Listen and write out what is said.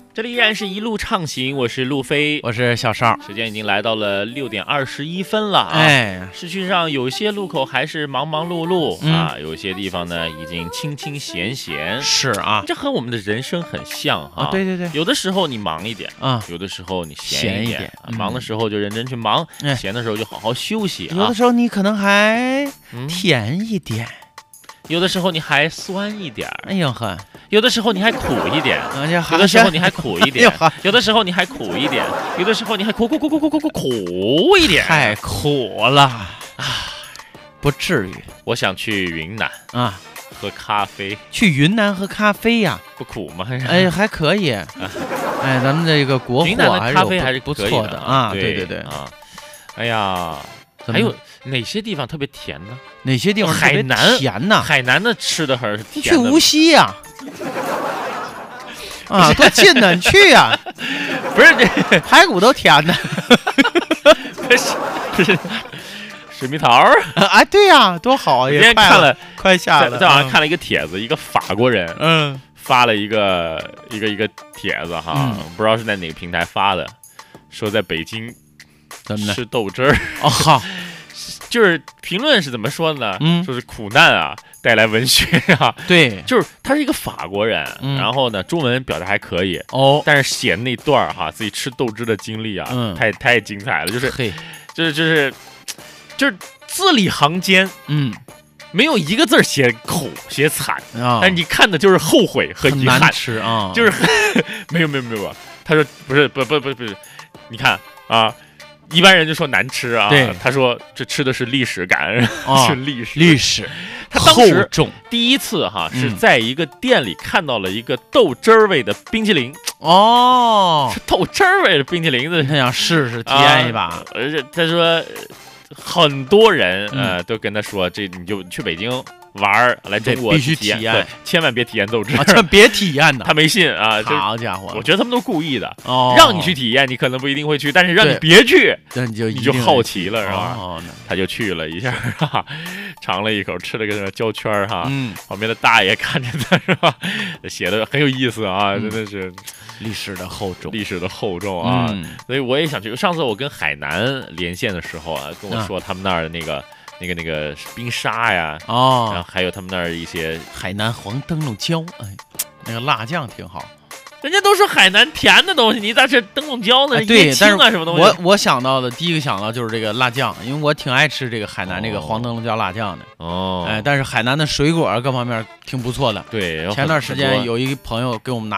这里依然是一路畅行，我是路飞， 我是小邵。 时间已经来到了6点21分了啊！ 哎， 市区上有些路口还是忙忙碌碌啊，有些地方呢已经清清闲闲。 是啊， 这和我们的人生很像哈。 对对对， 有的时候你忙一点啊， 有的时候你闲一点。忙的时候就认真去忙，闲的时候就好好休息啊。 有的时候你可能还甜一点。 有的时候你还酸一点， 哎呦呵； 有的时候你还苦一点， 有的时候你还苦一点，有的时候你还苦一点，有的时候你还苦一点， 太苦了啊！不至于。 我想去云南啊， 喝咖啡。 去云南喝咖啡呀？ 不苦吗？ 哎，还可以。哎，咱们这个国货的咖啡还是不错的啊。对对对啊。哎呀，还有哪些地方特别甜呢？ 哪些地方特别甜呢？ 海南的吃的还是甜的。 去无锡呀！啊，多近呢，你去呀！ 不是这排骨都甜的。 不是水蜜桃哎，对呀，多好啊！ 今天看了， 快下了， 在网上看了一个帖子，一个法国人发了一个帖子哈，不知道是在哪个平台发的，说在北京吃豆汁儿哦。 就是评论是怎么说的呢？说是苦难啊带来文学啊。 对， 就是他是一个法国人，然后呢中文表达还可以哦， 但是写那段哈自己吃豆汁的经历啊，太精彩了，就是字里行间没有一个字写苦写惨啊，但是你看的就是后悔和遗憾， 吃啊， 就是没有，他说不是，你看啊。一般人就说难吃啊，他说这吃的是历史感，是历史。他当时第一次哈是在一个店里看到了一个豆汁儿味的冰淇淋哦， 是豆汁儿味的冰淇淋的， 他想试试体验一把， 而且他说很多人都跟他说，这你就去北京玩来中国必须体验， 千万别体验豆汁， 别体验的。 他没信啊， 好家伙！ 我觉得他们都故意的，让你去体验，你可能不一定会去，但是让你别去，你就好奇了，是吧？他就去了一下，尝了一口，吃了个焦圈哈，旁边的大爷看着他是吧，写的很有意思啊，真的是历史的厚重啊，所以我也想去。上次我跟海南连线的时候啊，跟我说他们那儿的那个冰沙呀，然后还有他们那儿一些海南黄灯笼椒，哎，那个辣酱挺好。 人家都说海南甜的东西，你咋吃灯笼椒呢？ 对，但是什么东西？ 我想到的第一个想到就是这个辣酱，因为我挺爱吃这个海南这个黄灯笼椒辣酱的。 哦， 哎，但是海南的水果各方面挺不错的。 对， 前段时间有一个朋友给我们